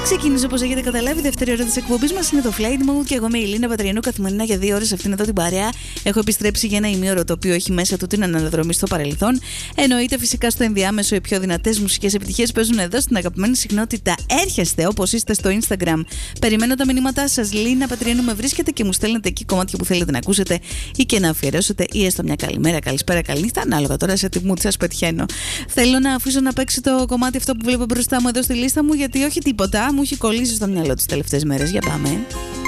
Ξεκίνησε, όπως έχετε καταλάβει, η δεύτερη ώρα της εκπομπής μας είναι το Flight Mode και εγώ είμαι η Ελίνα Πατριανού, καθημερινά για 2 ώρες αυτήν εδώ την παρέα. Έχω επιστρέψει για ένα ημίωρο το οποίο έχει μέσα του την αναδρομή στο παρελθόν. Εννοείται φυσικά στο ενδιάμεσο οι πιο δυνατές μουσικές επιτυχίες παίζουν εδώ στην αγαπημένη συχνότητα. Έρχεστε όπως είστε στο Instagram. Περιμένω τα μηνύματά σας. Λίνα Πατριανού με βρίσκετε και μου στέλνετε εκεί κομμάτια που θέλετε να ακούσετε ή και να αφιερώσετε ή έστω μια καλημέρα, καλησπέρα, καληνύχτα. Ανάλογα τώρα σε τι mood σας πετυχαίνω. Θέλω να αφήσω να παίξει το κομμάτι αυτό που βλέπω μπροστά μου εδώ στη λίστα μου, γιατί όχι τίποτα. Μου έχει κολλήσει στο μυαλό τις τελευταίες μέρες. Για πάμε.